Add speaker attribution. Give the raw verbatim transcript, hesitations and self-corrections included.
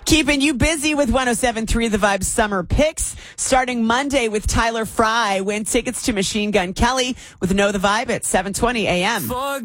Speaker 1: Keeping you busy with one oh seven point three The Vibe Summer Picks. Starting Monday with Tyler Fry. Win tickets to Machine Gun Kelly with Know the Vibe at seven twenty a.m.